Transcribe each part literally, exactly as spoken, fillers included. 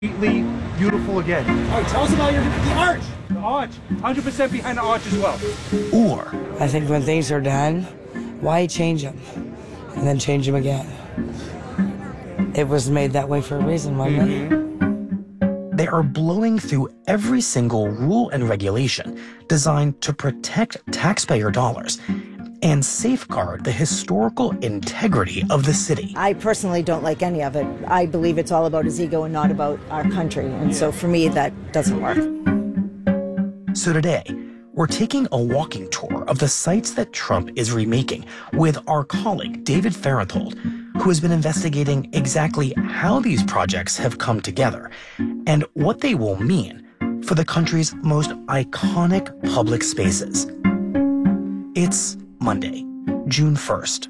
completely beautiful again. All right, tell us about your the arch. The arch, one hundred percent behind the arch as well. Or I think when things are done, why change them? And then change them again. It was made that way for a reason, wasn't mm-hmm. they are blowing through every single rule and regulation designed to protect taxpayer dollars and safeguard the historical integrity of the city. I personally don't like any of it. I believe it's all about his ego and not about our country. And so for me, that doesn't work. So today, we're taking a walking tour of the sites that Trump is remaking with our colleague, David Fahrenthold, who has been investigating exactly how these projects have come together and what they will mean for the country's most iconic public spaces. It's Monday, June first.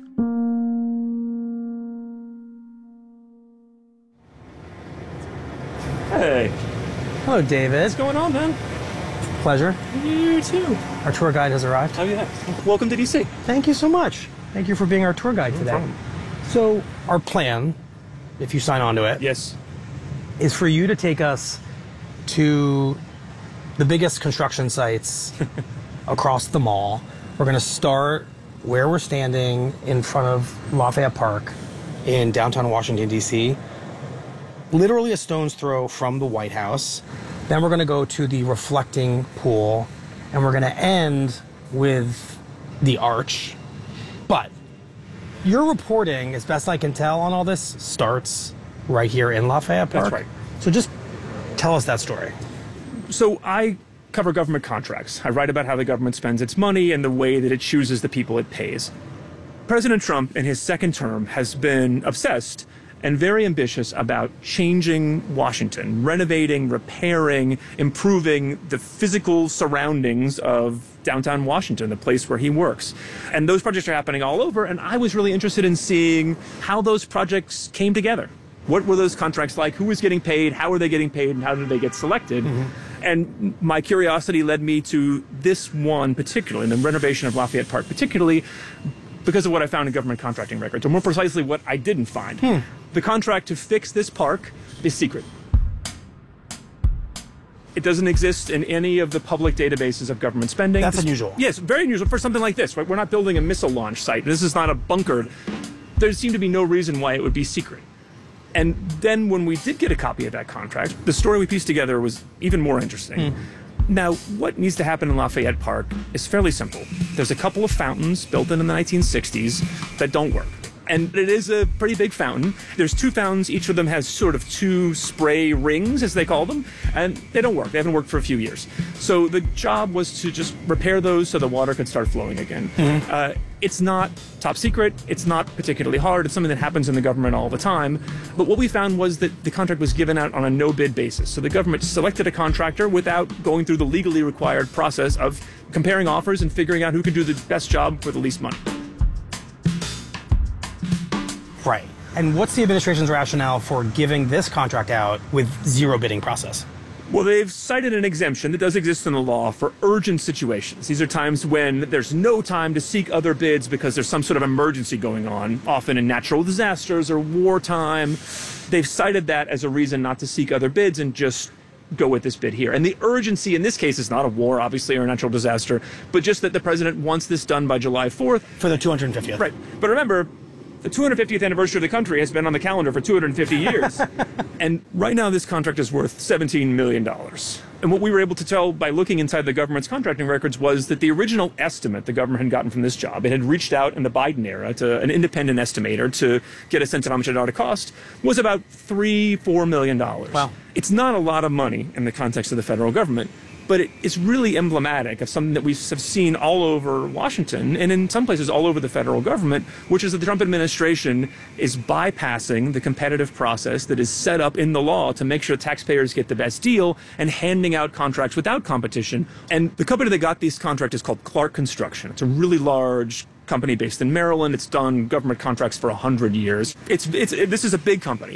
Hey. Hello, David. What's going on, man? Pleasure. You too. Our tour guide has arrived. Oh, yeah. Welcome to D C. Thank you so much. Thank you for being our tour guide No today. problem. So, our plan, if you sign on to it, Yes. is for you to take us to the biggest construction sites across the mall. We're going to start where we're standing in front of Lafayette Park in downtown Washington, D C, literally a stone's throw from the White House. Then we're going to go to the reflecting pool, and we're going to end with the arch. But your reporting, as best I can tell on all this, starts right here in Lafayette Park. That's right. So just tell us that story. So I cover government contracts. I write about how the government spends its money and the way that it chooses the people it pays. President Trump, in his second term, has been obsessed and very ambitious about changing Washington, renovating, repairing, improving the physical surroundings of downtown Washington, the place where he works. And those projects are happening all over, and I was really interested in seeing how those projects came together. What were those contracts like? Who was getting paid? How were they getting paid? And how did they get selected? Mm-hmm. And my curiosity led me to this one particularly, the renovation of Lafayette Park, particularly because of what I found in government contracting records, or more precisely what I didn't find. Hmm. The contract to fix this park is secret. It doesn't exist in any of the public databases of government spending. That's this, unusual. Yes, very unusual for something like this, right? We're not building a missile launch site. This is not a bunker. There seemed to be no reason why it would be secret. And then when we did get a copy of that contract, the story we pieced together was even more interesting. Hmm. Now, what needs to happen in Lafayette Park is fairly simple. There's a couple of fountains built in the nineteen sixties that don't work. And it is a pretty big fountain. There's two fountains. Each of them has sort of two spray rings, as they call them, and they don't work. They haven't worked for a few years. So the job was to just repair those so the water could start flowing again. Mm-hmm. Uh, it's not top secret. It's not particularly hard. It's something that happens in the government all the time. But what we found was that the contract was given out on a no-bid basis. So the government selected a contractor without going through the legally required process of comparing offers and figuring out who could do the best job for the least money. Right. And what's the administration's rationale for giving this contract out with zero bidding process? Well, they've cited an exemption that does exist in the law for urgent situations. These are times when there's no time to seek other bids because there's some sort of emergency going on, often in natural disasters or wartime. They've cited that as a reason not to seek other bids and just go with this bid here. And the urgency in this case is not a war, obviously, or a natural disaster, but just that the president wants this done by July fourth. For the two hundred fiftieth. Right. But remember, the two hundred fiftieth anniversary of the country has been on the calendar for two hundred fifty years. And right now this contract is worth seventeen million dollars. And what we were able to tell by looking inside the government's contracting records was that the original estimate the government had gotten from this job, it had reached out in the Biden era to an independent estimator to get a sense of how much it ought to cost, was about three, four million dollars. Wow. It's not a lot of money in the context of the federal government, but it, it's really emblematic of something that we have seen all over Washington and in some places all over the federal government, which is that the Trump administration is bypassing the competitive process that is set up in the law to make sure taxpayers get the best deal and handing out contracts without competition. And the company that got this contract is called Clark Construction. It's a really large company based in Maryland. It's done government contracts for one hundred years. It's, it's, it, this is a big company.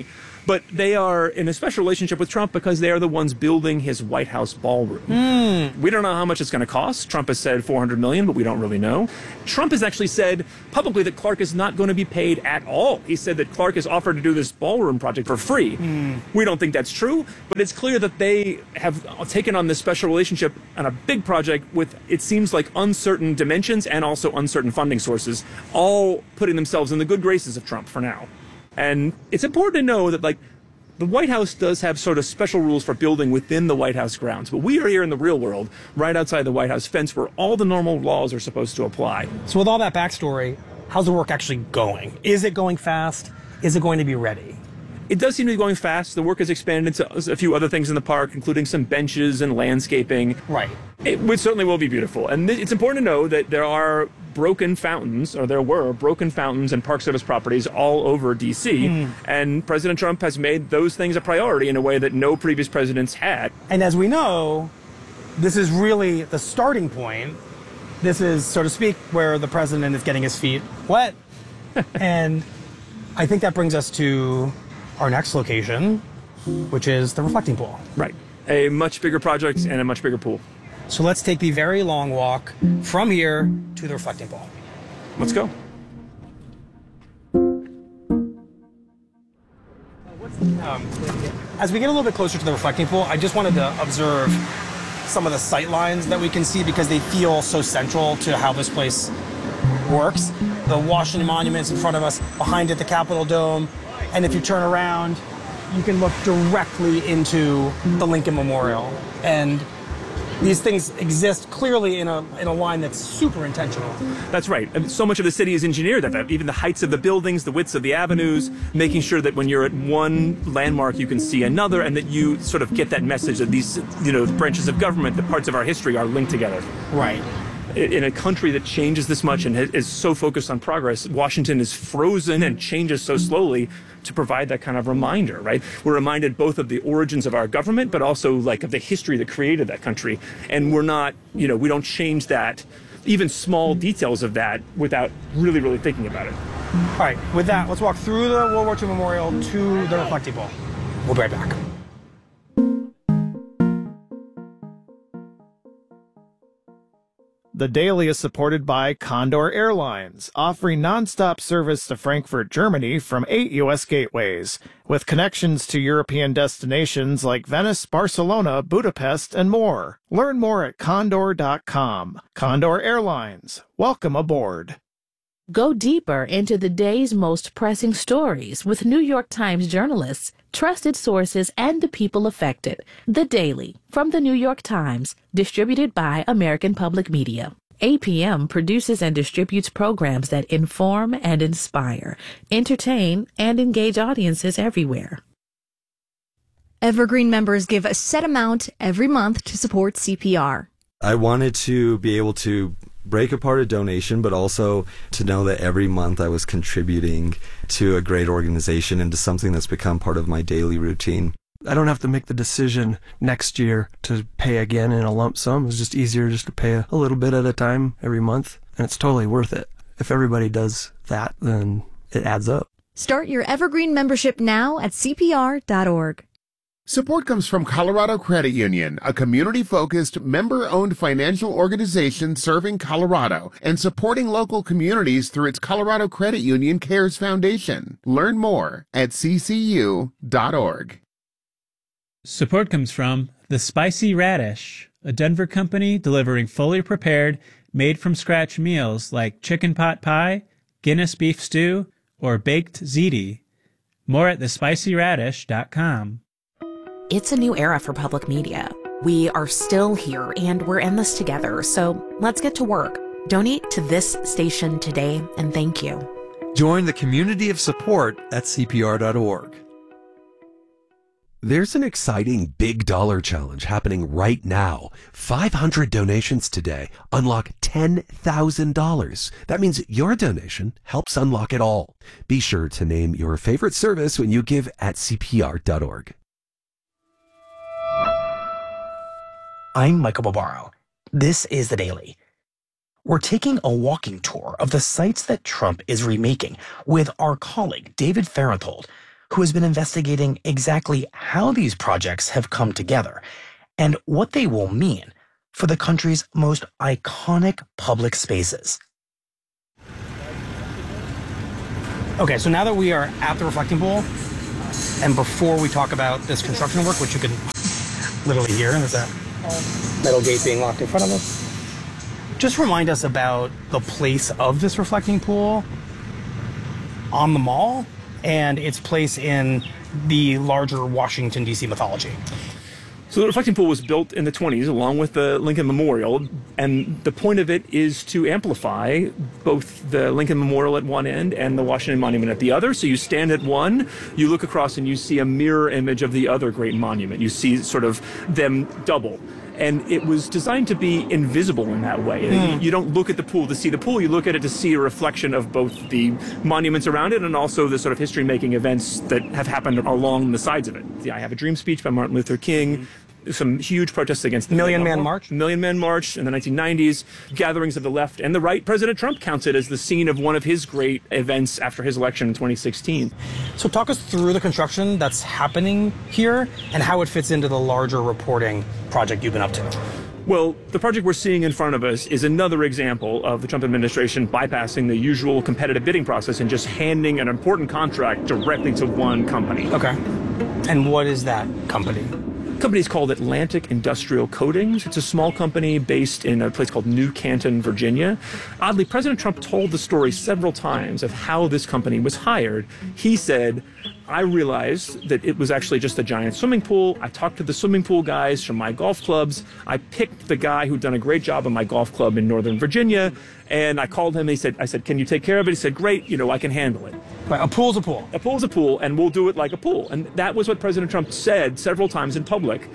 But they are in a special relationship with Trump because they are the ones building his White House ballroom. Mm. We don't know how much it's going to cost. Trump has said four hundred million dollars, but we don't really know. Trump has actually said publicly that Clark is not going to be paid at all. He said that Clark has offered to do this ballroom project for free. Mm. We don't think that's true, but it's clear that they have taken on this special relationship on a big project with, it seems like, uncertain dimensions and also uncertain funding sources, all putting themselves in the good graces of Trump for now. And it's important to know that, like, the White House does have sort of special rules for building within the White House grounds, but we are here in the real world, right outside the White House fence, where all the normal laws are supposed to apply. So with all that backstory, how's the work actually going? Is it going fast? Is it going to be ready? It does seem to be going fast. The work has expanded into a few other things in the park, including some benches and landscaping. Right. It would certainly will be beautiful. And th- it's important to know that there are broken fountains, or there were broken fountains and Park Service properties all over D C. Mm. And President Trump has made those things a priority in a way that no previous presidents had. And as we know, this is really the starting point. This is, so to speak, where the president is getting his feet wet. And I think that brings us to our next location, which is the reflecting pool. Right. A much bigger project and a much bigger pool. So let's take the very long walk from here to the reflecting pool. Let's go. Um, as we get a little bit closer to the reflecting pool, I just wanted to observe some of the sight lines that we can see because they feel so central to how this place works. The Washington Monument's in front of us, behind it the Capitol Dome, and if you turn around, you can look directly into the Lincoln Memorial. And these things exist clearly in a in a line that's super intentional. That's right. I mean, so much of the city is engineered that, that even the heights of the buildings, the widths of the avenues, making sure that when you're at one landmark, you can see another, and that you sort of get that message that these, you know, branches of government, the parts of our history are linked together. Right. In a country that changes this much and is so focused on progress, Washington is frozen and changes so slowly to provide that kind of reminder, right? We're reminded both of the origins of our government, but also like of the history that created that country. And we're not, you know, we don't change that, even small details of that, without really, really thinking about it. All right, with that, let's walk through the World War Two Memorial to the reflecting pool. We'll be right back. The Daily is supported by Condor Airlines, offering nonstop service to Frankfurt, Germany from eight U S gateways, with connections to European destinations like Venice, Barcelona, Budapest, and more. Learn more at condor dot com. Condor Airlines, welcome aboard. Go deeper into the day's most pressing stories with New York Times journalists, trusted sources, and the people affected. The Daily, from the New York Times, distributed by American Public Media. A P M produces and distributes programs that inform and inspire, entertain, and engage audiences everywhere. Evergreen members give a set amount every month to support C P R. I wanted to be able to break apart a donation, but also to know that every month I was contributing to a great organization and to something that's become part of my daily routine. I don't have to make the decision next year to pay again in a lump sum. It's just easier just to pay a, a little bit at a time every month, and it's totally worth it. If everybody does that, then it adds up. Start your Evergreen membership now at C P R dot org. Support comes from Colorado Credit Union, a community-focused, member-owned financial organization serving Colorado and supporting local communities through its Colorado Credit Union Cares Foundation. Learn more at c c u dot org. Support comes from The Spicy Radish, a Denver company delivering fully prepared, made-from-scratch meals like chicken pot pie, Guinness beef stew, or baked ziti. More at the spicy radish dot com. It's a new era for public media. We are still here and we're in this together, so let's get to work. Donate to this station today and thank you. Join the community of support at c p r dot org. There's an exciting big dollar challenge happening right now. five hundred donations today unlock ten thousand dollars. That means your donation helps unlock it all. Be sure to name your favorite service when you give at c p r dot org. I'm Michael Barbaro. This is The Daily. We're taking a walking tour of the sites that Trump is remaking with our colleague, David Fahrenthold, who has been investigating exactly how these projects have come together and what they will mean for the country's most iconic public spaces. Okay, so now that we are at the reflecting pool, and before we talk about this construction work, which you can literally hear, there's that metal gate being locked in front of us, just remind us about the place of this reflecting pool on the mall and its place in the larger Washington, D C mythology. So the reflecting pool was built in the twenties along with the Lincoln Memorial, and the point of it is to amplify both the Lincoln Memorial at one end and the Washington Monument at the other. So you stand at one, you look across and you see a mirror image of the other great monument. You see sort of them double. And it was designed to be invisible in that way. Mm. You don't look at the pool to see the pool, you look at it to see a reflection of both the monuments around it and also the sort of history-making events that have happened along the sides of it. The I Have a Dream speech by Martin Luther King, mm. some huge protests against the Million Man March. Million Man March in the nineteen nineties, gatherings of the left and the right. President Trump counts it as the scene of one of his great events after his election in twenty sixteen. So talk us through the construction that's happening here and how it fits into the larger reporting project you've been up to. Well, the project we're seeing in front of us is another example of the Trump administration bypassing the usual competitive bidding process and just handing an important contract directly to one company. Okay. And what is that company? The company is called Atlantic Industrial Coatings. It's a small company based in a place called New Canton, Virginia. Oddly, President Trump told the story several times of how this company was hired. He said, I realized that it was actually just a giant swimming pool. I talked to the swimming pool guys from my golf clubs. I picked the guy who'd done a great job in my golf club in Northern Virginia, and I called him and he said, I said, can you take care of it? He said, great, you know, I can handle it. Right, a pool's a pool. A pool's a pool, and we'll do it like a pool. And that was what President Trump said several times in public.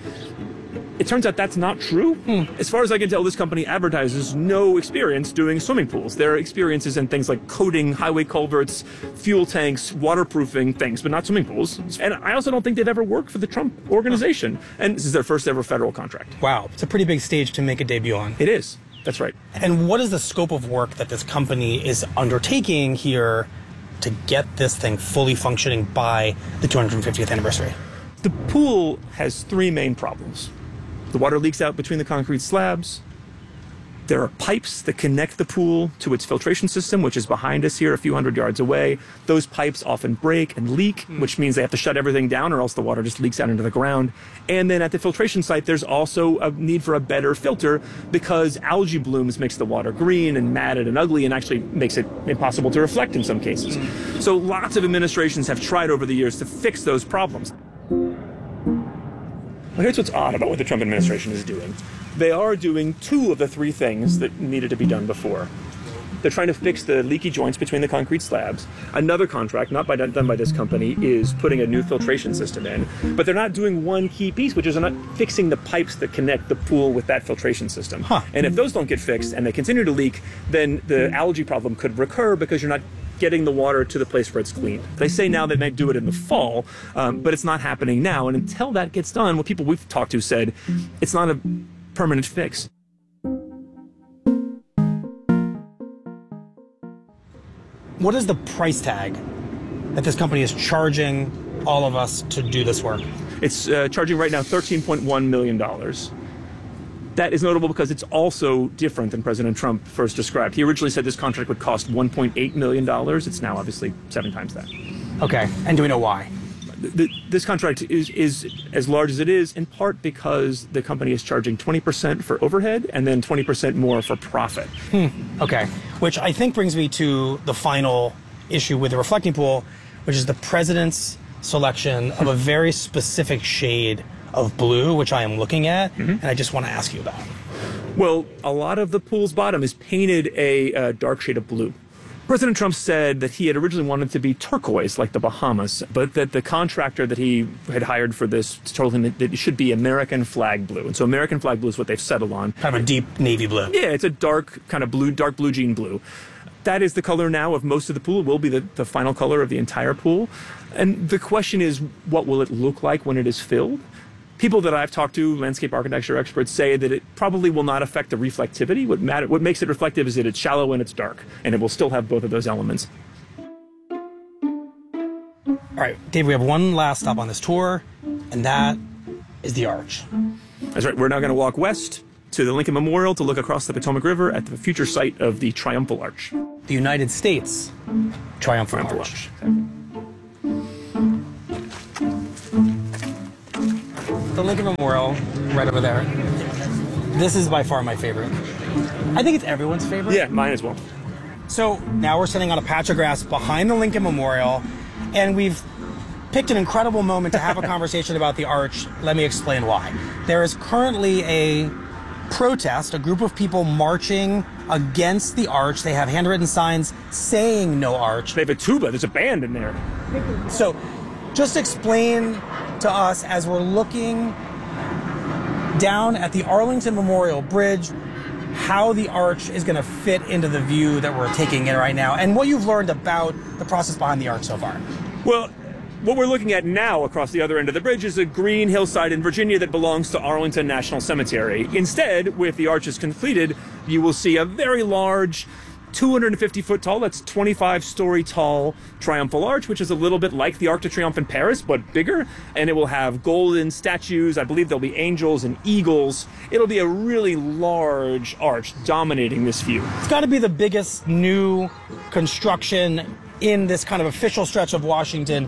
It turns out that's not true. Hmm. As far as I can tell, this company advertises no experience doing swimming pools. Their experience is in things like coating highway culverts, fuel tanks, waterproofing things, but not swimming pools. And I also don't think they've ever worked for the Trump organization. And this is their first ever federal contract. Wow, it's a pretty big stage to make a debut on. It is. That's right. And what is the scope of work that this company is undertaking here to get this thing fully functioning by the two hundred fiftieth anniversary? The pool has three main problems. The water leaks out between the concrete slabs. There are pipes that connect the pool to its filtration system, which is behind us here a few hundred yards away. Those pipes often break and leak, mm. which means they have to shut everything down or else the water just leaks out into the ground. And then at the filtration site, there's also a need for a better filter because algae blooms makes the water green and matted and ugly and actually makes it impossible to reflect in some cases. Mm. So lots of administrations have tried over the years to fix those problems. Well, here's what's odd about what the Trump administration is doing. They are doing two of the three things that needed to be done before. They're trying to fix the leaky joints between the concrete slabs. Another contract, not by, done by this company, is putting a new filtration system in. But they're not doing one key piece, which is they're not fixing the pipes that connect the pool with that filtration system. Huh. And if those don't get fixed and they continue to leak, then the algae problem could recur because you're not getting the water to the place where it's cleaned. They say now they might do it in the fall, um, but it's not happening now. And until that gets done, what people we've talked to said, it's not a permanent fix. What is the price tag that this company is charging all of us to do this work? It's uh, charging right now thirteen point one million dollars. That is notable because it's also different than President Trump first described. He originally said this contract would cost one point eight million dollars. It's now obviously seven times that. Okay, and do we know why? The, this contract is, is as large as it is in part because the company is charging twenty percent for overhead and then twenty percent more for profit. Hmm. Okay, which I think brings me to the final issue with the reflecting pool, which is the president's selection of a very specific shade of blue, which I am looking at, mm-hmm. and I just want to ask you about. Well, a lot of the pool's bottom is painted a uh, dark shade of blue. President Trump said that he had originally wanted to be turquoise, like the Bahamas, but that the contractor that he had hired for this told him that it should be American flag blue. And so American flag blue is what they've settled on. Kind of a deep navy blue. Yeah, it's a dark, kind of blue, dark blue jean blue. That is the color now of most of the pool. It will be the, the final color of the entire pool. And the question is, what will it look like when it is filled? People that I've talked to, landscape architecture experts, say that it probably will not affect the reflectivity. What, matter, what makes it reflective is that it's shallow and it's dark, and it will still have both of those elements. All right, Dave, we have one last stop on this tour, and that is the Arch. That's right. We're now going to walk west to the Lincoln Memorial to look across the Potomac River at the future site of the Triumphal Arch. The United States Triumphal, Triumphal Arch. Arch. The Lincoln Memorial, right over there. This is by far my favorite. I think it's everyone's favorite. Yeah, mine as well. So now we're sitting on a patch of grass behind the Lincoln Memorial, and we've picked an incredible moment to have a conversation about the Arch. Let me explain why. There is currently a protest, a group of people marching against the Arch. They have handwritten signs saying no Arch. They have a tuba. There's a band in there. So just explain to us, as we're looking down at the Arlington Memorial Bridge, how the Arch is going to fit into the view that we're taking in right now, and what you've learned about the process behind the Arch so far. Well, what we're looking at now across the other end of the bridge is a green hillside in Virginia that belongs to Arlington National Cemetery. Instead, with the arches completed, you will see a very large, two hundred fifty foot tall, that's twenty-five story tall Triumphal Arch, which is a little bit like the Arc de Triomphe in Paris, but bigger. And it will have golden statues. I believe there'll be angels and eagles. It'll be a really large arch dominating this view. It's got to be the biggest new construction in this kind of official stretch of Washington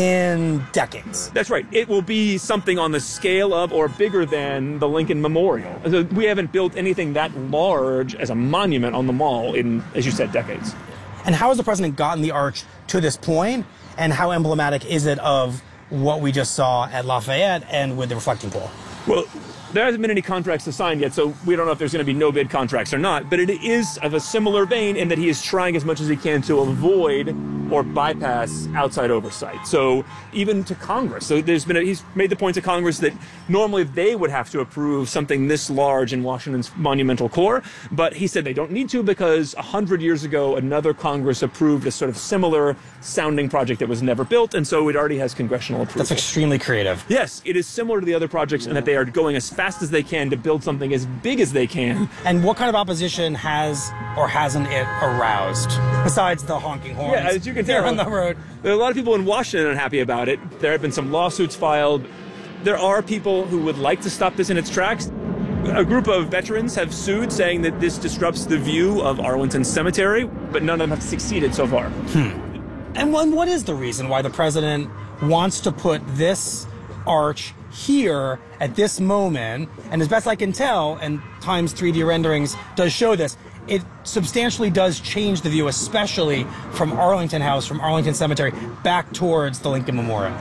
in decades. That's right. It will be something on the scale of or bigger than the Lincoln Memorial. We haven't built anything that large as a monument on the mall in, as you said, decades. And how has the president gotten the Arch to this point, and how emblematic is it of what we just saw at Lafayette and with the reflecting pole? Well, there hasn't been any contracts to sign yet, so we don't know if there's going to be no bid contracts or not, but it is of a similar vein in that he is trying as much as he can to avoid or bypass outside oversight. So even to Congress, so there's been a, he's made the point to Congress that normally they would have to approve something this large in Washington's monumental core, but he said they don't need to because a hundred years ago another Congress approved a sort of similar sounding project that was never built, and so it already has congressional approval. That's extremely creative. Yes, it is similar to the other projects in that they are going as fast as they can to build something as big as they can. And what kind of opposition has or hasn't it aroused, besides the honking horns? Yeah, as you can tell, on the road. There are a lot of people in Washington unhappy about it. There have been some lawsuits filed. There are people who would like to stop this in its tracks. A group of veterans have sued, saying that this disrupts the view of Arlington Cemetery, but none of them have succeeded so far. Hmm. And one, what is the reason why the president wants to put this arch here at this moment? And as best I can tell, and Times three D renderings does show this, it substantially does change the view, especially from Arlington House, from Arlington Cemetery, back towards the Lincoln Memorial.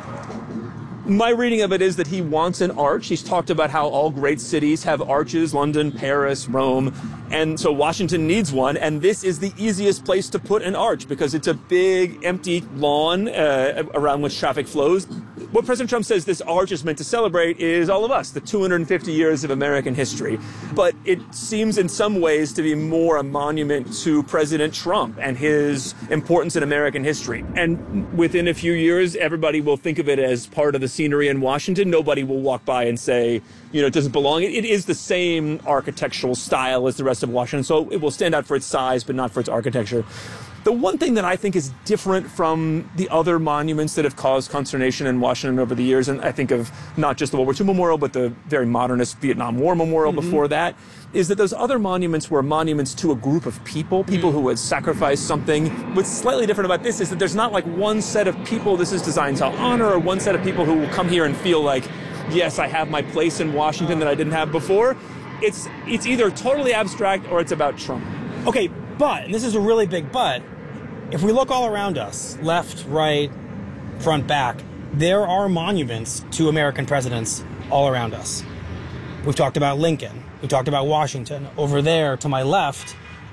My reading of it is that he wants an arch. He's talked about how all great cities have arches, London, Paris, Rome, and so Washington needs one, and this is the easiest place to put an arch because it's a big, empty lawn uh, around which traffic flows. What President Trump says this arch is meant to celebrate is all of us, the two hundred fifty years of American history. But it seems in some ways to be more a monument to President Trump and his importance in American history. And within a few years, everybody will think of it as part of the scenery in Washington. Nobody will walk by and say, you know, it doesn't belong. It, it is the same architectural style as the rest of Washington, so it will stand out for its size, but not for its architecture. The one thing that I think is different from the other monuments that have caused consternation in Washington over the years, and I think of not just the World War Two Memorial, but the very modernist Vietnam War Memorial mm-hmm. before that, is that those other monuments were monuments to a group of people, people mm-hmm. who had sacrificed something. What's slightly different about this is that there's not like one set of people this is designed to honor, or one set of people who will come here and feel like, yes, I have my place in Washington that I didn't have before. It's, it's either totally abstract or it's about Trump. Okay, but, and this is a really big but, if we look all around us, left, right, front, back, there are monuments to American presidents all around us. We've talked about Lincoln. We talked about Washington. Over there, to my left,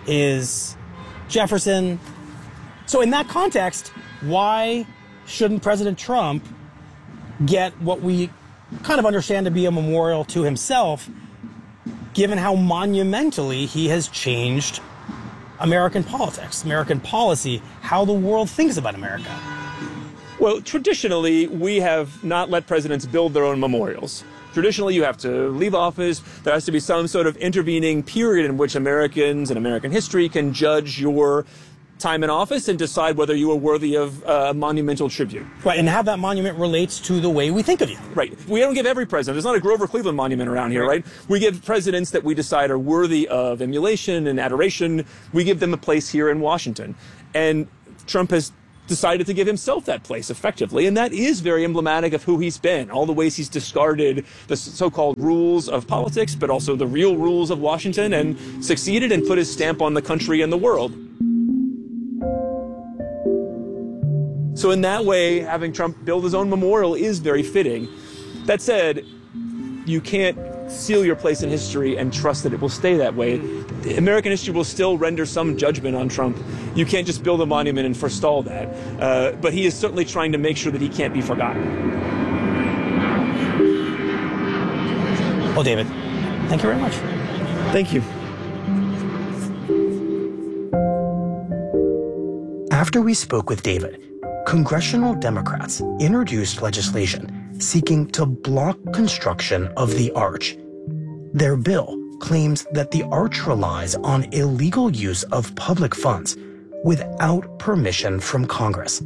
is Jefferson. So in that context, why shouldn't President Trump get what we kind of understand to be a memorial to himself, given how monumentally he has changed American politics, American policy, how the world thinks about America? Well, traditionally, we have not let presidents build their own memorials. Traditionally, you have to leave office. There has to be some sort of intervening period in which Americans and American history can judge your time in office and decide whether you are worthy of uh, a monumental tribute. Right, and how that monument relates to the way we think of you. Right. We don't give every president. There's not a Grover Cleveland monument around here, right? We give presidents that we decide are worthy of emulation and adoration. We give them a place here in Washington. And Trump has decided to give himself that place effectively, and that is very emblematic of who he's been, all the ways he's discarded the so-called rules of politics, but also the real rules of Washington, and succeeded and put his stamp on the country and the world. So in that way, having Trump build his own memorial is very fitting. That said, you can't seal your place in history and trust that it will stay that way. American history will still render some judgment on Trump. You can't just build a monument and forestall that. Uh, but he is certainly trying to make sure that he can't be forgotten. Well, David, thank you very much. Thank you. After we spoke with David, congressional Democrats introduced legislation seeking to block construction of the arch. Their bill claims that the arch relies on illegal use of public funds without permission from Congress.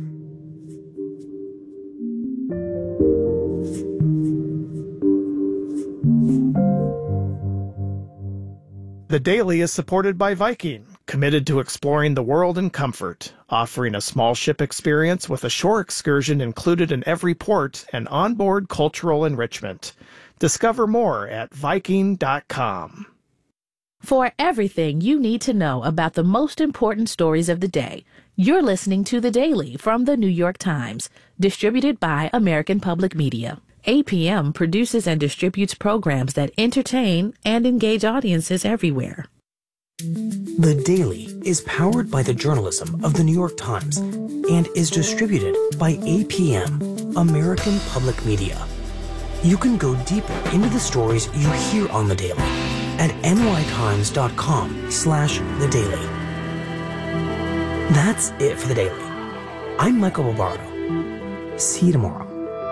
The Daily is supported by Viking, committed to exploring the world in comfort, offering a small ship experience with a shore excursion included in every port and onboard cultural enrichment. Discover more at Viking dot com. For everything you need to know about the most important stories of the day, you're listening to The Daily from The New York Times, distributed by American Public Media. A P M produces and distributes programs that entertain and engage audiences everywhere. The Daily is powered by the journalism of The New York Times and is distributed by A P M, American Public Media. You can go deeper into the stories you hear on The Daily at N Y Times dot com slash The Daily. That's it for The Daily. I'm Michael Bobardo. See you tomorrow.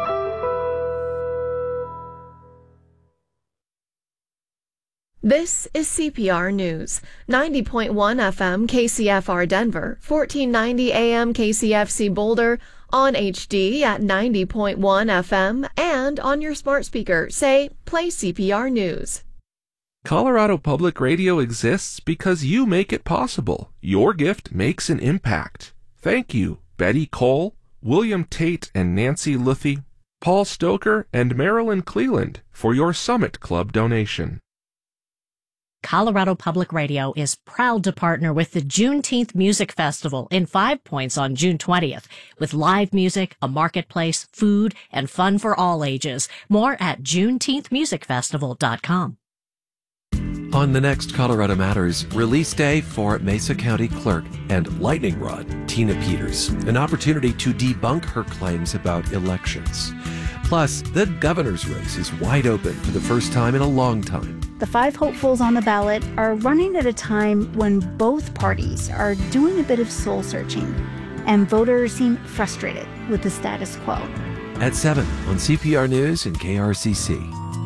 This is C P R News, ninety point one F M K C F R Denver, fourteen ninety A M K C F C Boulder, on H D at ninety point one F M, and on your smart speaker, say, play C P R News. Colorado Public Radio exists because you make it possible. Your gift makes an impact. Thank you, Betty Cole, William Tate and Nancy Luffy, Paul Stoker and Marilyn Cleland for your Summit Club donation. Colorado Public Radio is proud to partner with the Juneteenth Music Festival in Five Points on June twentieth, with live music, a marketplace, food, and fun for all ages. More at juneteenth music festival dot com. On the next Colorado Matters, release day for Mesa County Clerk and lightning rod Tina Peters, an opportunity to debunk her claims about elections. Plus, the governor's race is wide open for the first time in a long time. The five hopefuls on the ballot are running at a time when both parties are doing a bit of soul searching, and voters seem frustrated with the status quo. At seven on C P R News and K R C C.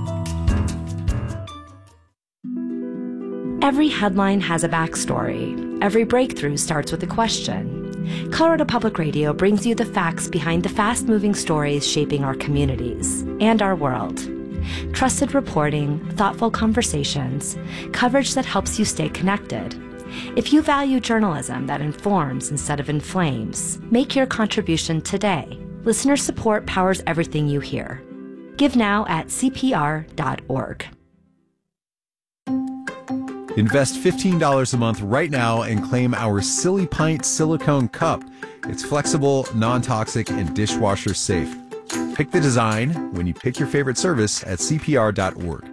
Every headline has a backstory. Every breakthrough starts with a question. Colorado Public Radio brings you the facts behind the fast-moving stories shaping our communities and our world. Trusted reporting, thoughtful conversations, coverage that helps you stay connected. If you value journalism that informs instead of inflames, make your contribution today. Listener support powers everything you hear. Give now at C P R dot org. Invest fifteen dollars a month right now and claim our Silly Pint silicone cup. It's flexible, non-toxic, and dishwasher safe. Pick the design when you pick your favorite service at C P R dot org.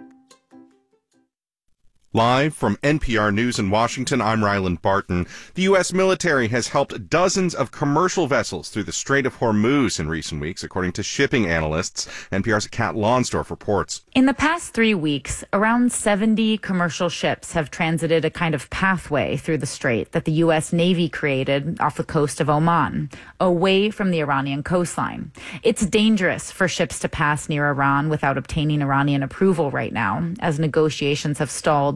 Live from N P R News in Washington, I'm Ryland Barton. The U S military has helped dozens of commercial vessels through the Strait of Hormuz in recent weeks, according to shipping analysts. N P R's Kat Lonsdorf reports. In the past three weeks, around seventy commercial ships have transited a kind of pathway through the strait that the U S Navy created off the coast of Oman, away from the Iranian coastline. It's dangerous for ships to pass near Iran without obtaining Iranian approval right now, as negotiations have stalled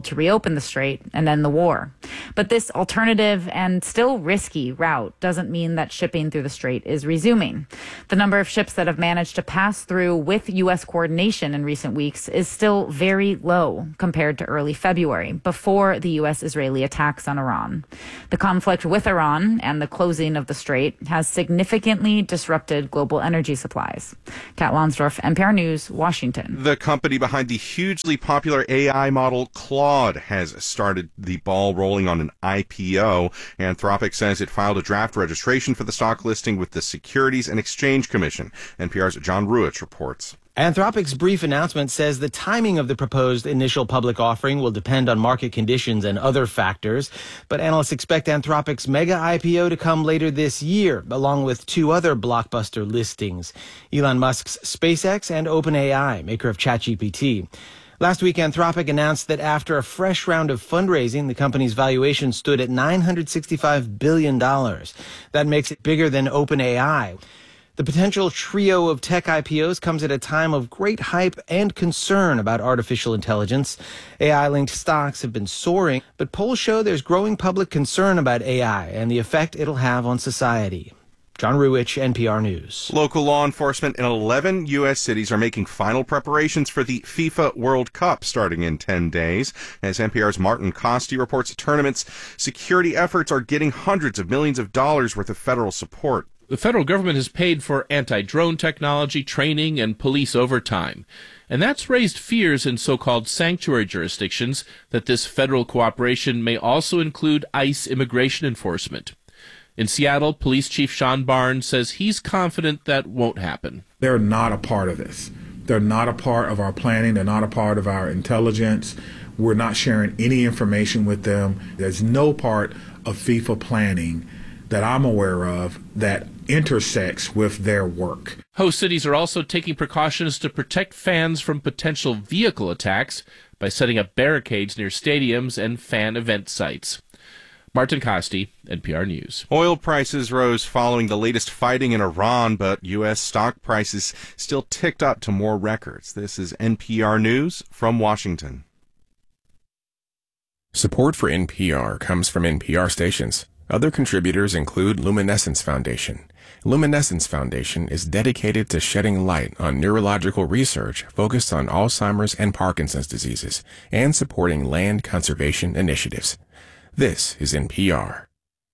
world to reopen the strait and end the war. But this alternative and still risky route doesn't mean that shipping through the strait is resuming. The number of ships that have managed to pass through with U S coordination in recent weeks is still very low compared to early February, before the U S-Israeli attacks on Iran. The conflict with Iran and the closing of the strait has significantly disrupted global energy supplies. Kat Lonsdorf, N P R News, Washington. The company behind the hugely popular A I model Claude has started the ball rolling on an I P O. Anthropic says it filed a draft registration for the stock listing with the Securities and Exchange Commission. N P R's John Ruich reports. Anthropic's brief announcement says the timing of the proposed initial public offering will depend on market conditions and other factors, but analysts expect Anthropic's mega I P O to come later this year, along with two other blockbuster listings, Elon Musk's SpaceX and OpenAI, maker of ChatGPT. Last week, Anthropic announced that after a fresh round of fundraising, the company's valuation stood at nine hundred sixty-five billion dollars. That makes it bigger than OpenAI. The potential trio of tech I P Os comes at a time of great hype and concern about artificial intelligence. A I-linked stocks have been soaring, but polls show there's growing public concern about A I and the effect it'll have on society. John Ruich, N P R News. Local law enforcement in eleven U S cities are making final preparations for the FIFA World Cup starting in ten days. As N P R's Martin Costi reports, the tournament's security efforts are getting hundreds of millions of dollars worth of federal support. The federal government has paid for anti-drone technology, training, and police overtime. And that's raised fears in so-called sanctuary jurisdictions that this federal cooperation may also include ICE immigration enforcement. In Seattle, Police Chief Sean Barnes says he's confident that won't happen. They're not a part of this. They're not a part of our planning. They're not a part of our intelligence. We're not sharing any information with them. There's no part of FIFA planning that I'm aware of that intersects with their work. Host cities are also taking precautions to protect fans from potential vehicle attacks by setting up barricades near stadiums and fan event sites. Martin Costi, N P R News. Oil prices rose following the latest fighting in Iran, but U S stock prices still ticked up to more records. This is N P R News from Washington. Support for N P R comes from N P R stations. Other contributors include Luminescence Foundation. Luminescence Foundation is dedicated to shedding light on neurological research focused on Alzheimer's and Parkinson's diseases and supporting land conservation initiatives. This is N P R.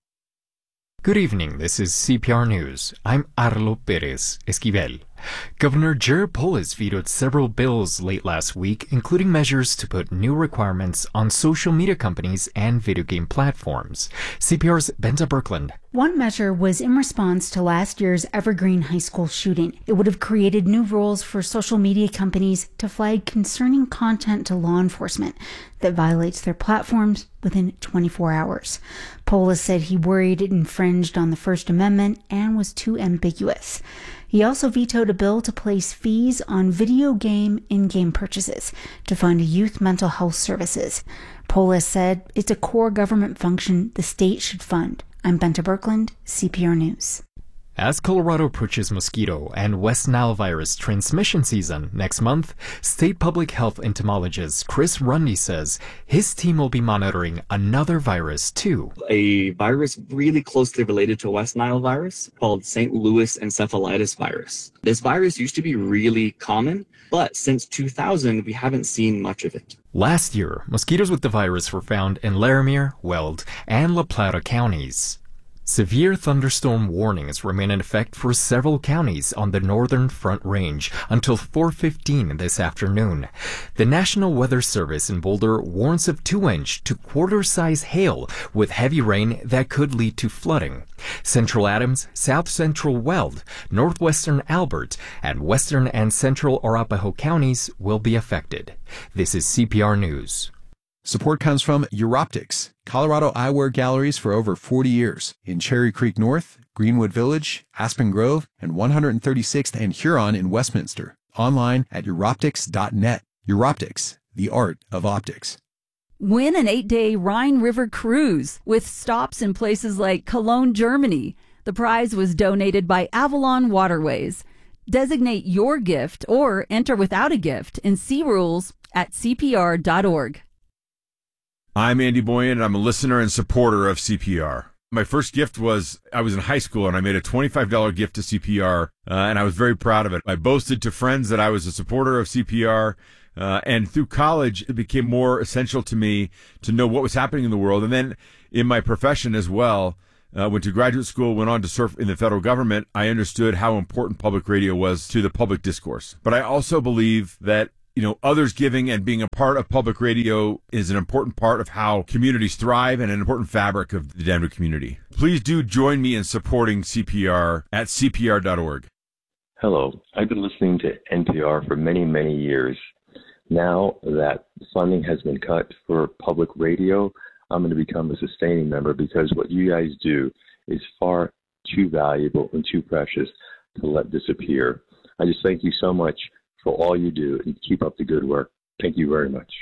Good evening, this is C P R News. I'm Arlo Perez Esquivel. Governor Jared Polis vetoed several bills late last week, including measures to put new requirements on social media companies and video game platforms. C P R's Benta Birkland. One measure was in response to last year's Evergreen High School shooting. It would have created new rules for social media companies to flag concerning content to law enforcement that violates their platforms within twenty-four hours. Polis said he worried it infringed on the First Amendment and was too ambiguous. He also vetoed a bill to place fees on video game in-game purchases to fund youth mental health services. Polis said it's a core government function the state should fund. I'm Benta Birkland, C P R News. As Colorado approaches mosquito and West Nile virus transmission season next month, state public health entomologist Chris Rundy says his team will be monitoring another virus too. A virus really closely related to West Nile virus called Saint Louis encephalitis virus. This virus used to be really common, but since two thousand, we haven't seen much of it. Last year, mosquitoes with the virus were found in Laramie, Weld, and La Plata counties. Severe thunderstorm warnings remain in effect for several counties on the northern Front Range until four fifteen this afternoon. The National Weather Service in Boulder warns of two-inch to quarter-size hail with heavy rain that could lead to flooding. Central Adams, South Central Weld, Northwestern Albert, and Western and Central Arapahoe counties will be affected. This is C P R News. Support comes from Europtics, Colorado eyewear galleries for over forty years in Cherry Creek North, Greenwood Village, Aspen Grove, and one hundred thirty-sixth and Huron in Westminster. Online at Europtics dot net. Europtics, the art of optics. Win an eight-day Rhine River cruise with stops in places like Cologne, Germany. The prize was donated by Avalon Waterways. Designate your gift or enter without a gift and see rules at C P R dot org. I'm Andy Boyan, and I'm a listener and supporter of C P R. My first gift was, I was in high school, and I made a twenty-five dollars gift to C P R, uh, and I was very proud of it. I boasted to friends that I was a supporter of C P R, uh, and through college, it became more essential to me to know what was happening in the world. And then in my profession as well, uh, went to graduate school, went on to serve in the federal government, I understood how important public radio was to the public discourse. But I also believe that you know, others giving and being a part of public radio is an important part of how communities thrive and an important fabric of the Denver community. Please do join me in supporting C P R at C P R dot org. Hello. I've been listening to N P R for many, many years. Now that funding has been cut for public radio, I'm going to become a sustaining member because what you guys do is far too valuable and too precious to let disappear. I just thank you so much for all you do, and keep up the good work. Thank you very much.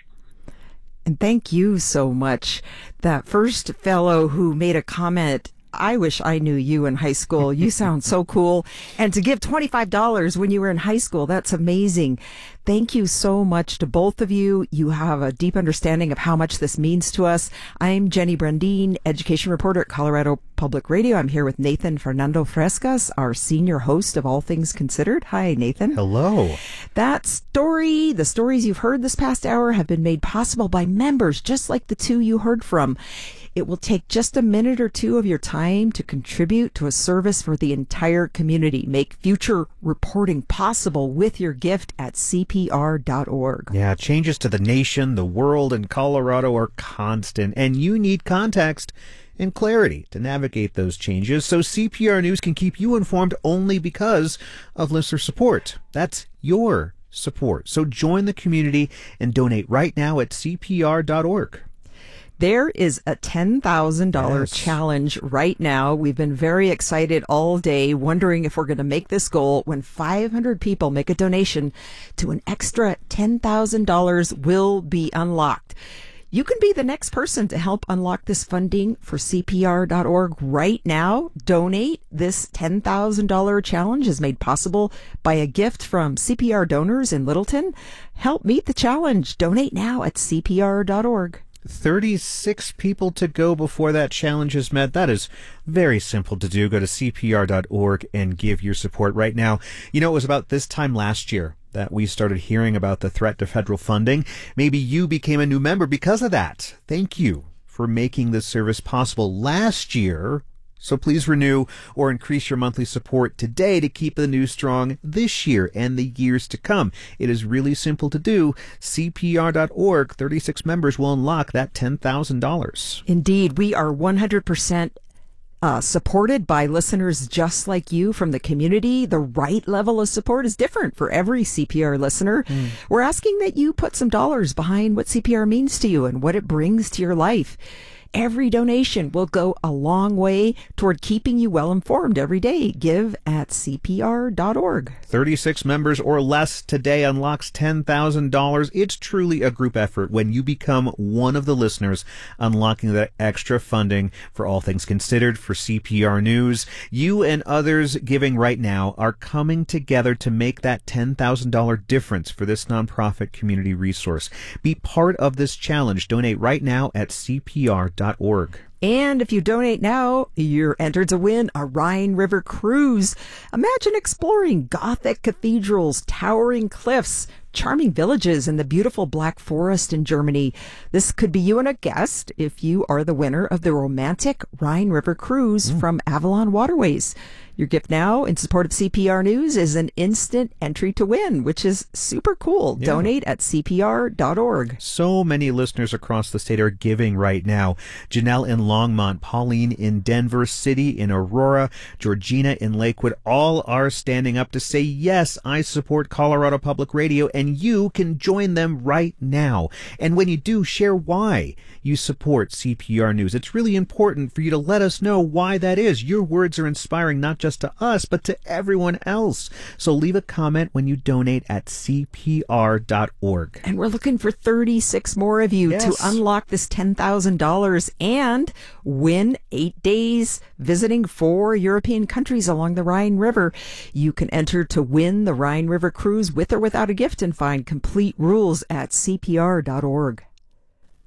And thank you so much. That first fellow who made a comment, I wish I knew you in high school. You sound so cool. And to give twenty-five dollars when you were in high school, that's amazing. Thank you so much to both of you. You have a deep understanding of how much this means to us. I'm Jenny Brandine, education reporter at Colorado Public Radio. I'm here with Nathan Fernando Frescas, our senior host of All Things Considered. Hi, Nathan. Hello. That story, the stories you've heard this past hour have been made possible by members just like the two you heard from. It will take just a minute or two of your time to contribute to a service for the entire community. Make future reporting possible with your gift at C P R dot org. Yeah, changes to the nation, the world, and Colorado are constant, and you need context and clarity to navigate those changes, so C P R News can keep you informed only because of listener support. That's your support. So join the community and donate right now at C P R dot org. There is a ten thousand dollars Yes. challenge right now. We've been very excited all day, wondering if we're going to make this goal. When five hundred people make a donation to an extra ten thousand dollars will be unlocked. You can be the next person to help unlock this funding for C P R dot org right now. Donate. This ten thousand dollars challenge is made possible by a gift from C P R donors in Littleton. Help meet the challenge. Donate now at C P R dot org. thirty-six people to go before that challenge is met. That is very simple to do. Go to C P R dot org and give your support right now. You know, it was about this time last year that we started hearing about the threat to federal funding. Maybe you became a new member because of that. Thank you for making this service possible last year. So please renew or increase your monthly support today to keep the news strong this year and the years to come. It is really simple to do. C P R dot org, thirty-six members will unlock that ten thousand dollars. Indeed, we are one hundred percent uh, supported by listeners just like you from the community. The right level of support is different for every C P R listener. Mm. We're asking that you put some dollars behind what C P R means to you and what it brings to your life. Every donation will go a long way toward keeping you well informed every day. Give at C P R dot org. thirty-six members or less today unlocks ten thousand dollars. It's truly a group effort when you become one of the listeners unlocking that extra funding for All Things Considered for C P R News. You and others giving right now are coming together to make that ten thousand dollars difference for this nonprofit community resource. Be part of this challenge. Donate right now at C P R dot org. And if you donate now, you're entered to win a Rhine River cruise. Imagine exploring Gothic cathedrals, towering cliffs, charming villages, and the beautiful Black Forest in Germany. This could be you and a guest if you are the winner of the romantic Rhine River cruise mm. from Avalon Waterways. Your gift now in support of C P R News is an instant entry to win, which is super cool. Yeah. Donate at C P R dot org. So many listeners across the state are giving right now. Janelle in Longmont, Pauline in Denver City, in Aurora, Georgina in Lakewood, all are standing up to say, yes, I support Colorado Public Radio, and you can join them right now. And when you do, share why you support C P R News. It's really important for you to let us know why that is. Your words are inspiring not just to us, but to everyone else. So leave a comment when you donate at C P R dot org. And we're looking for thirty-six more of you yes. to unlock this ten thousand dollars and win eight days visiting four European countries along the Rhine River. You can enter to win the Rhine River cruise with or without a gift and find complete rules at C P R dot org.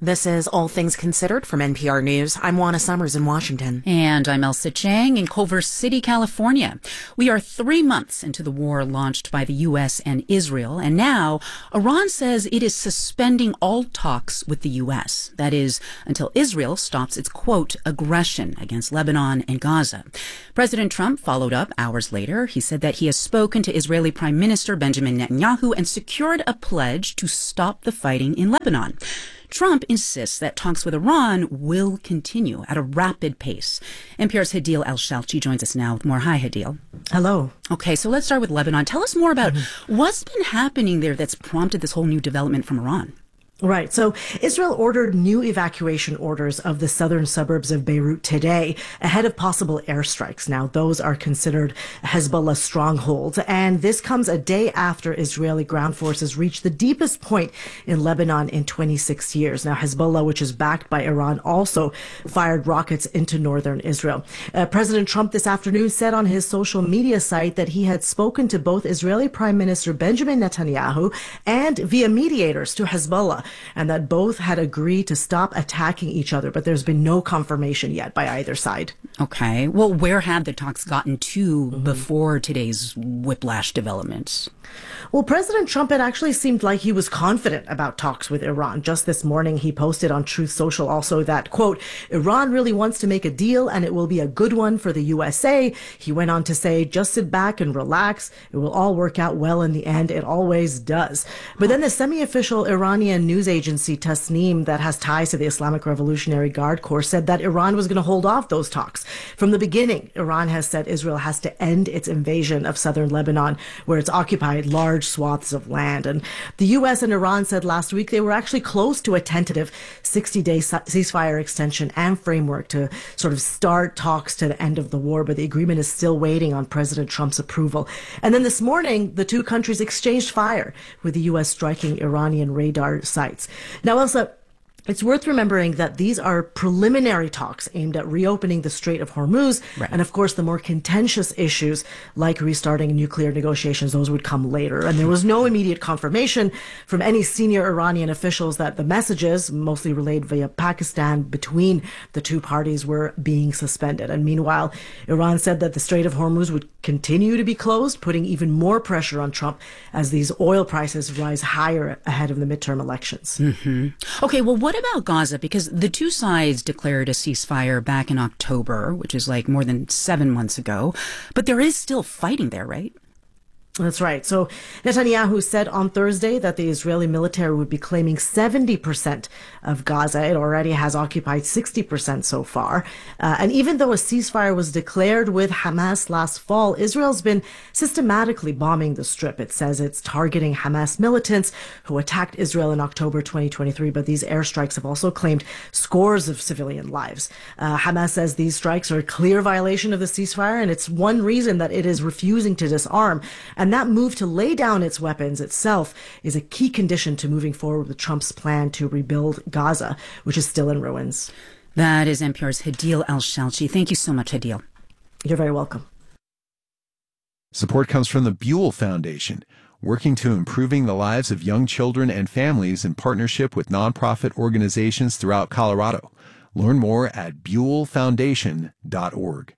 This is All Things Considered from N P R News. I'm Juana Summers in Washington. And I'm Elsa Chang in Culver City, California. We are three months into the war launched by the U S and Israel, and now Iran says it is suspending all talks with the U S. That is, until Israel stops its, quote, aggression against Lebanon and Gaza. President Trump followed up hours later. He said that he has spoken to Israeli Prime Minister Benjamin Netanyahu and secured a pledge to stop the fighting in Lebanon. Trump insists that talks with Iran will continue at a rapid pace. N P R's Hadil Al-Shalchi joins us now with more. Hi, Hadil. Hello. Okay, so let's start with Lebanon. Tell us more about mm-hmm. what's been happening there that's prompted this whole new development from Iran. Right. So Israel ordered new evacuation orders of the southern suburbs of Beirut today ahead of possible airstrikes. Now, those are considered Hezbollah strongholds. And this comes a day after Israeli ground forces reached the deepest point in Lebanon in twenty-six years. Now, Hezbollah, which is backed by Iran, also fired rockets into northern Israel. Uh, President Trump this afternoon said on his social media site that he had spoken to both Israeli Prime Minister Benjamin Netanyahu and via mediators to Hezbollah, and that both had agreed to stop attacking each other, but there's been no confirmation yet by either side. Okay. Well, where had the talks gotten to mm-hmm. before today's whiplash developments? Well, President Trump had actually seemed like he was confident about talks with Iran. Just this morning, he posted on Truth Social also that, quote, Iran really wants to make a deal and it will be a good one for the U S A. He went on to say, just sit back and relax. It will all work out well in the end. It always does. But then the semi-official Iranian news agency Tasnim that has ties to the Islamic Revolutionary Guard Corps said that Iran was going to hold off those talks. From the beginning, Iran has said Israel has to end its invasion of southern Lebanon, where it's occupied large swaths of land. And the U S and Iran said last week they were actually close to a tentative sixty-day ceasefire extension and framework to sort of start talks to the end of the war, but the agreement is still waiting on President Trump's approval. And then this morning, the two countries exchanged fire, with the U S striking Iranian radar sites. Now, Elsa, it's worth remembering that these are preliminary talks aimed at reopening the Strait of Hormuz. Right. And of course, the more contentious issues like restarting nuclear negotiations, those would come later. And there was no immediate confirmation from any senior Iranian officials that the messages, mostly relayed via Pakistan, between the two parties were being suspended. And meanwhile, Iran said that the Strait of Hormuz would continue to be closed, putting even more pressure on Trump as these oil prices rise higher ahead of the midterm elections. Mm-hmm. Okay, well, what What about Gaza? Because the two sides declared a ceasefire back in October, which is like more than seven months ago, but there is still fighting there, right? That's right. So Netanyahu said on Thursday that the Israeli military would be claiming seventy percent of Gaza. It already has occupied sixty percent so far. Uh, and even though a ceasefire was declared with Hamas last fall, Israel's been systematically bombing the Strip. It says it's targeting Hamas militants who attacked Israel in October twenty twenty-three, but these airstrikes have also claimed scores of civilian lives. Uh, Hamas says these strikes are a clear violation of the ceasefire, and it's one reason that it is refusing to disarm. And that move to lay down its weapons itself is a key condition to moving forward with Trump's plan to rebuild Gaza, which is still in ruins. That is N P R's Hadil Al-Shalchi. Thank you so much, Hadil. You're very welcome. Support comes from the Buell Foundation, working to improving the lives of young children and families in partnership with nonprofit organizations throughout Colorado. Learn more at buell foundation dot org.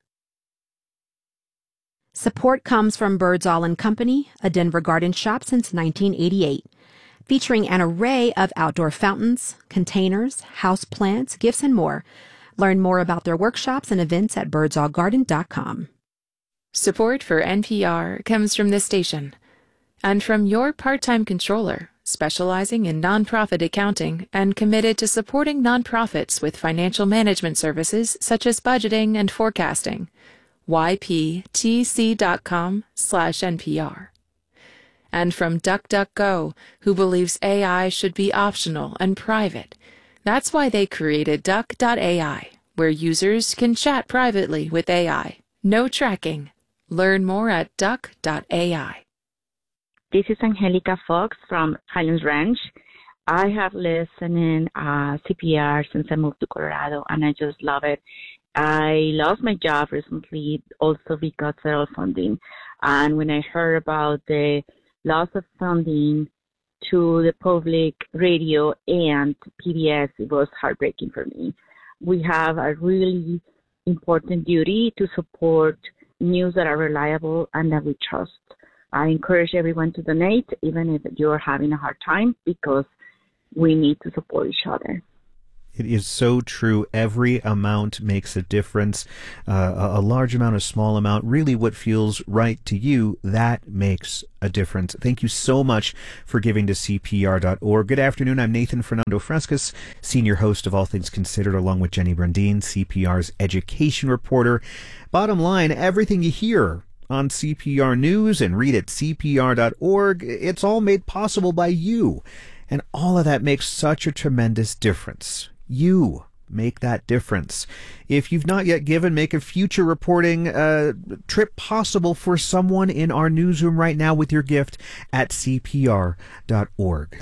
Support comes from Birdsall and Company, a Denver garden shop since nineteen eighty-eight, featuring an array of outdoor fountains, containers, house plants, gifts, and more. Learn more about their workshops and events at birdsall garden dot com. Support for N P R comes from this station and from your part-time controller, specializing in nonprofit accounting and committed to supporting nonprofits with financial management services such as budgeting and forecasting. Y P T C dot com slash N P R. And from DuckDuckGo, who believes A I should be optional and private. That's why they created Duck dot A I, where users can chat privately with A I. No tracking. Learn more at Duck dot A I. This is Angelica Fox from Highlands Ranch. I have listened in uh, C P R since I moved to Colorado, and I just love it. I lost my job recently also because federal funding. And when I heard about the loss of funding to the public radio and P B S, it was heartbreaking for me. We have a really important duty to support news that are reliable and that we trust. I encourage everyone to donate, even if you're having a hard time, because we need to support each other. It is so true. Every amount makes a difference. Uh, a, a large amount, a small amount, really what feels right to you, that makes a difference. Thank you so much for giving to C P R dot org. Good afternoon. I'm Nathan Fernando Frescas, senior host of All Things Considered, along with Jenny Brundine, C P R's education reporter. Bottom line, everything you hear on C P R News and read at C P R dot org, it's all made possible by you. And all of that makes such a tremendous difference. You make that difference. If you've not yet given, make a future reporting uh, trip possible for someone in our newsroom right now with your gift at C P R dot org.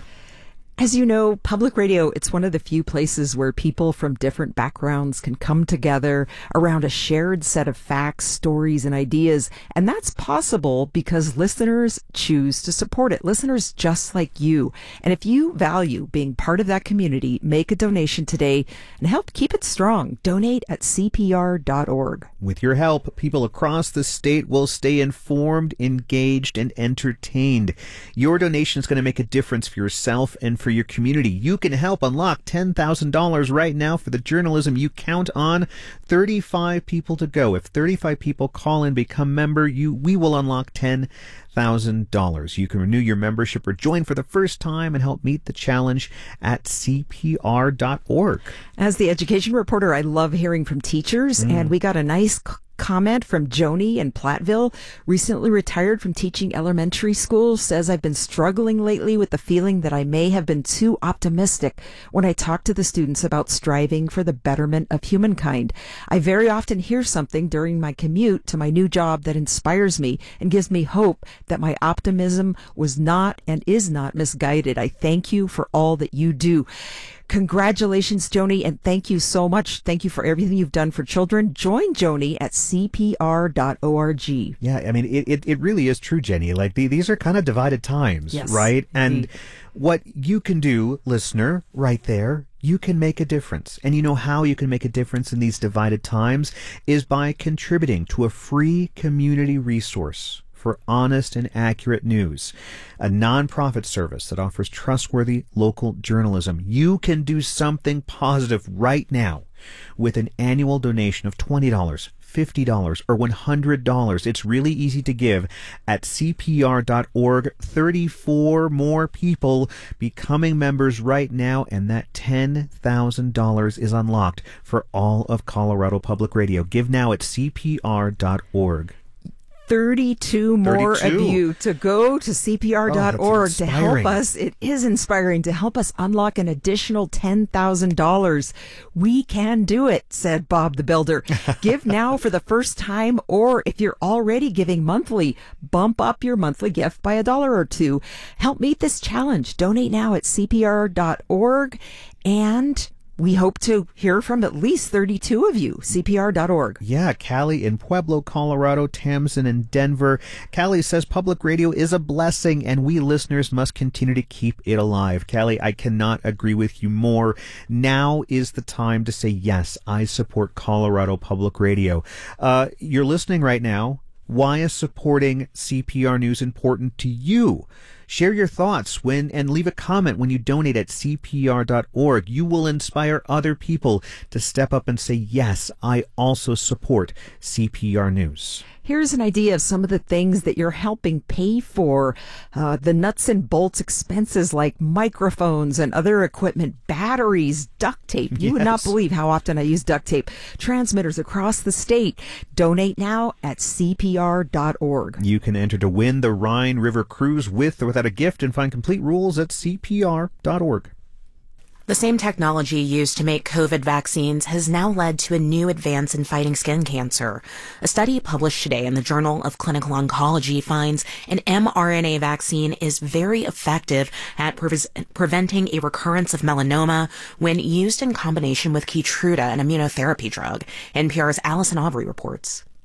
As you know, public radio, it's one of the few places where people from different backgrounds can come together around a shared set of facts, stories, and ideas. And that's possible because listeners choose to support it. Listeners just like you. And if you value being part of that community, make a donation today and help keep it strong. Donate at C P R dot org. With your help, people across the state will stay informed, engaged, and entertained. Your donation is going to make a difference for yourself and for your community. You can help unlock ten thousand dollars right now for the journalism you count on. thirty-five people to go. If thirty-five people call and become member, you we will unlock ten thousand dollars. You can renew your membership or join for the first time and help meet the challenge at C P R dot org. As the education reporter, I love hearing from teachers, mm. and we got a nice c- comment from Joni in Platteville, recently retired from teaching elementary school, says, I've been struggling lately with the feeling that I may have been too optimistic when I talk to the students about striving for the betterment of humankind. I very often hear something during my commute to my new job that inspires me and gives me hope that my optimism was not and is not misguided. I thank you for all that you do. Congratulations, Joni, and thank you so much. Thank you for everything you've done for children. Join Joni at C P R dot org. Yeah, I mean, it, it, it really is true, Jenny. Like, the, these are kind of divided times, yes, right? And indeed. What you can do, listener, right there, you can make a difference. And you know how you can make a difference in these divided times is by contributing to a free community resource for honest and accurate news, a nonprofit service that offers trustworthy local journalism. You can do something positive right now with an annual donation of twenty dollars, fifty dollars, or one hundred dollars. It's really easy to give at C P R dot org. thirty-four more people becoming members right now, and that ten thousand dollars is unlocked for all of Colorado Public Radio. Give now at C P R dot org. thirty-two more thirty-two. of you to go to C P R dot org oh, to help us. It is inspiring to help us unlock an additional ten thousand dollars. We can do it, said Bob the Builder. Give now for the first time, or if you're already giving monthly, bump up your monthly gift by a dollar or two. Help meet this challenge. Donate now at C P R dot org, and we hope to hear from at least thirty-two of you. C P R dot org. Yeah, Callie in Pueblo, Colorado, Tamsin in Denver. Callie says public radio is a blessing and we listeners must continue to keep it alive. Callie, I cannot agree with you more. Now is the time to say, yes, I support Colorado Public Radio. Uh, you're listening right now. Why is supporting C P R News important to you? Share your thoughts when and leave a comment when you donate at C P R dot org. You will inspire other people to step up and say, yes, I also support C P R News. Here's an idea of some of the things that you're helping pay for. Uh, the nuts and bolts expenses like microphones and other equipment, batteries, duct tape. You yes. would not believe how often I use duct tape. Transmitters across the state. Donate now at C P R dot org. You can enter to win the Rhine River Cruise with or without a gift and find complete rules at C P R dot org. The same technology used to make COVID vaccines has now led to a new advance in fighting skin cancer. A study published today in the Journal of Clinical Oncology finds an mRNA vaccine is very effective at pre- preventing a recurrence of melanoma when used in combination with Keytruda, an immunotherapy drug. N P R's Allison Aubrey reports.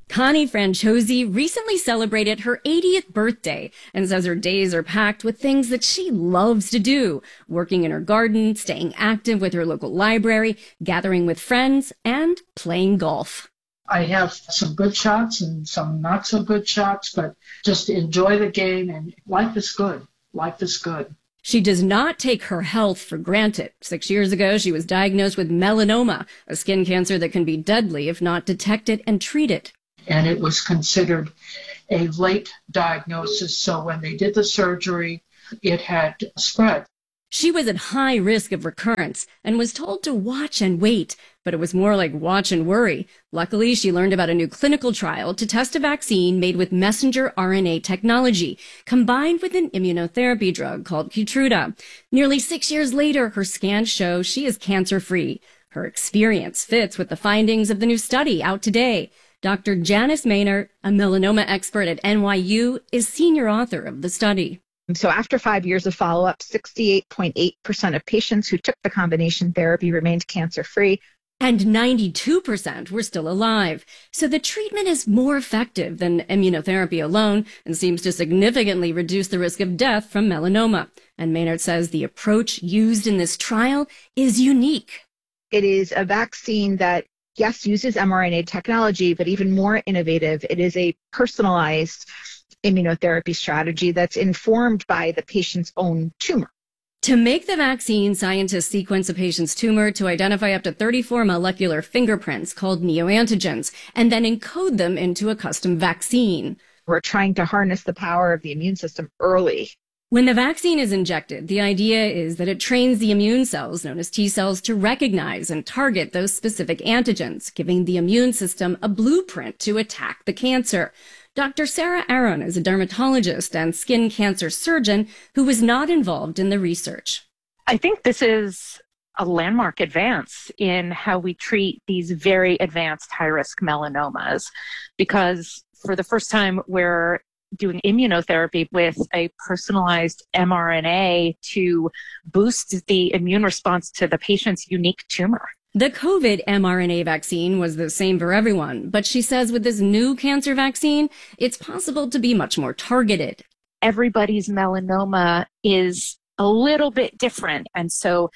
Connie Franchosi recently celebrated her eightieth birthday and says her days are packed with things that she loves to do, working in her garden, staying active with her local library, gathering with friends, and playing golf. I have some good shots and some not so good shots, but just enjoy the game, and life is good. Life is good. She does not take her health for granted. Six years ago, she was diagnosed with melanoma, a skin cancer that can be deadly if not detected and treated. And it was considered a late diagnosis, so when they did the surgery, it had spread. She was at high risk of recurrence and was told to watch and wait, but it was more like watch and worry. Luckily, she learned about a new clinical trial to test a vaccine made with messenger R N A technology, combined with an immunotherapy drug called Keytruda. Nearly six years later, her scans show she is cancer-free. Her experience fits with the findings of the new study out today. Doctor Janice Maynard, a melanoma expert at N Y U, is senior author of the study. So after five years of follow-up, sixty-eight point eight percent of patients who took the combination therapy remained cancer-free. And ninety-two percent were still alive. So the treatment is more effective than immunotherapy alone and seems to significantly reduce the risk of death from melanoma. And Maynard says the approach used in this trial is unique. It is a vaccine that, yes, uses mRNA technology, but even more innovative, it is a personalized immunotherapy strategy that's informed by the patient's own tumor. To make the vaccine, scientists sequence a patient's tumor to identify up to thirty-four molecular fingerprints called neoantigens, and then encode them into a custom vaccine. We're trying to harness the power of the immune system early. When the vaccine is injected, the idea is that it trains the immune cells, known as T cells, to recognize and target those specific antigens, giving the immune system a blueprint to attack the cancer. Doctor Sarah Aron is a dermatologist and skin cancer surgeon who was not involved in the research. I think this is a landmark advance in how we treat these very advanced high-risk melanomas, because for the first time, we're doing immunotherapy with a personalized mRNA to boost the immune response to the patient's unique tumor. The COVID mRNA vaccine was the same for everyone, but she says with this new cancer vaccine, it's possible to be much more targeted. Everybody's melanoma is a little bit different, and so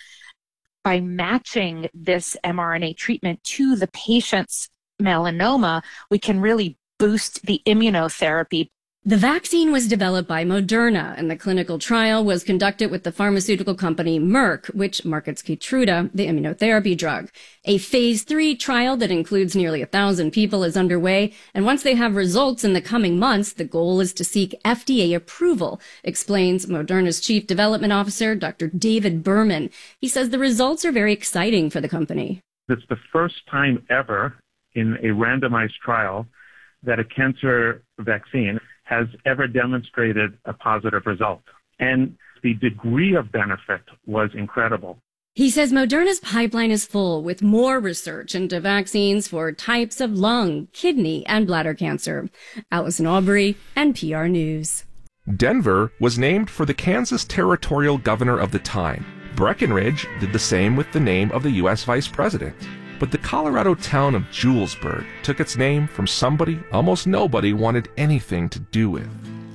by matching this mRNA treatment to the patient's melanoma, we can really boost the immunotherapy. The vaccine was developed by Moderna, and the clinical trial was conducted with the pharmaceutical company Merck, which markets Keytruda, the immunotherapy drug. A phase three trial that includes nearly a thousand people is underway, and once they have results in the coming months, the goal is to seek F D A approval, explains Moderna's chief development officer, Doctor David Berman. He says the results are very exciting for the company. It's the first time ever in a randomized trial that a cancer vaccine has ever demonstrated a positive result. And the degree of benefit was incredible. He says Moderna's pipeline is full with more research into vaccines for types of lung, kidney, and bladder cancer. Allison Aubrey, N P R News. Denver was named for the Kansas territorial governor of the time. Breckenridge did the same with the name of the U S vice president. But the Colorado town of Julesburg took its name from somebody almost nobody wanted anything to do with.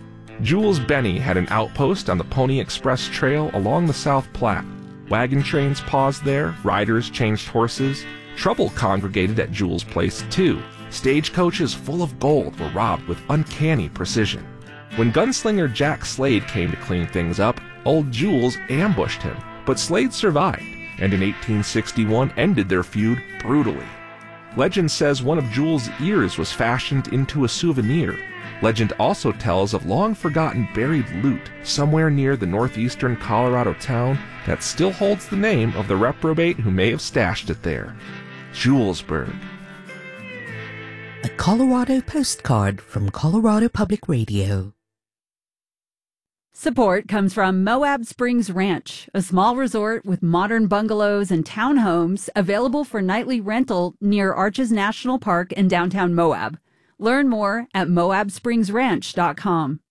Jules Benny had an outpost on the Pony Express Trail along the South Platte. Wagon trains paused there, riders changed horses. Trouble congregated at Jules' place too. Stagecoaches full of gold were robbed with uncanny precision. When gunslinger Jack Slade came to clean things up, old Jules ambushed him, but Slade survived, and in eighteen sixty-one ended their feud brutally. Legend says one of Jules' ears was fashioned into a souvenir. Legend also tells of long-forgotten buried loot somewhere near the northeastern Colorado town that still holds the name of the reprobate who may have stashed it there. Julesburg. A Colorado postcard from Colorado Public Radio. Support comes from Moab Springs Ranch, a small resort with modern bungalows and townhomes available for nightly rental near Arches National Park in downtown Moab. Learn more at moab springs ranch dot com.